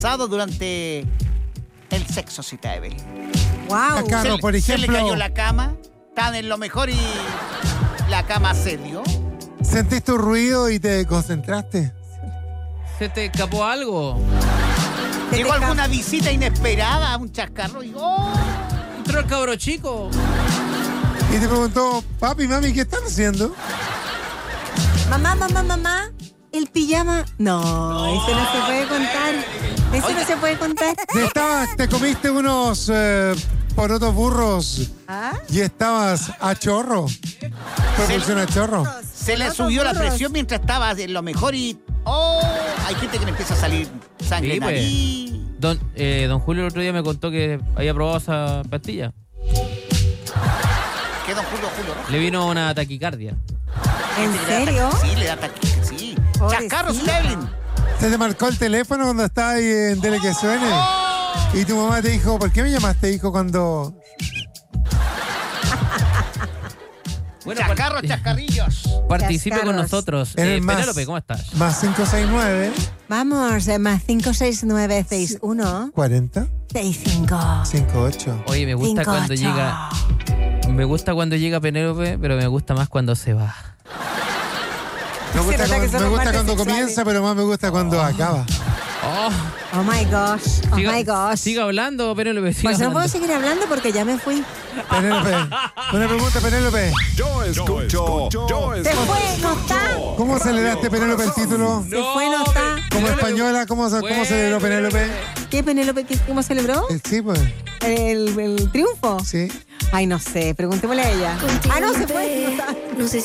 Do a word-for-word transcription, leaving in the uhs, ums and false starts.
durante el sexo, cita Evelyn. Wow. Carlos, se, por se ejemplo, le cayó la cama, estaban en lo mejor y la cama cedió. ¿sentiste un ruido y te concentraste? ¿Se te escapó algo? Llegó alguna visita inesperada, un chascarro y ¡oh! Entró el cabro chico. Y te preguntó, papi, mami, ¿qué están haciendo? Mamá, mamá, mamá, el pijama. No, no eso no se puede contar. Eso Oiga. no se puede contar. Te, estabas, te comiste unos eh, porotos burros ¿Ah? y estabas a chorro. Propulsión a chorro. Se le subió la presión mientras estaba en lo mejor y ¡oh! Hay gente que le empieza a salir sangre Sí, en pues. nariz. Don, eh, don Julio el otro día me contó que había probado esa pastilla. ¿Qué don Julio, Julio Rojas? Le vino una taquicardia. ¿En Le da serio? taqui- Sí, le da taquicardia, sí. Chascarro, cita Evelyn. ¿Se te marcó el teléfono cuando estabas ahí en Dele que suene? Y tu mamá te dijo, ¿por qué me llamaste, hijo, cuando...? Bueno, Chascarros, par- chascarrillos. Participe con Chascarros. nosotros. En el Eh, más- Penélope, ¿cómo estás? Más cinco seis nueve, Vamos, eh, más cinco seis nueve seis uno cuarenta, seis cinco. cincuenta y ocho. Oye, me gusta Cinco, cuando ocho. llega... Me gusta cuando llega Penélope, pero me gusta más cuando se va. Me gusta, nota que cuando, son me los gusta martes cuando sexuales. comienza, pero más me gusta cuando acaba. Oh, Oh my gosh, oh siga, my gosh. siga hablando, Penélope, siga Pues no hablando. puedo seguir hablando porque ya me fui. Penélope, una pregunta, Penélope. Yo escucho, yo Se escucho. fue, no está. ¿Cómo celebraste, Penélope, el título? Se fue, no está. Como Penélope, española, ¿cómo, se- cómo Bueno, celebró Penélope? ¿Qué, Penélope? ¿Qué- ¿Cómo celebró? Eh, Sí, pues, ¿El, el triunfo? sí. Ay, no sé, preguntémosle a ella. Ah, no, se fue. No está. No sé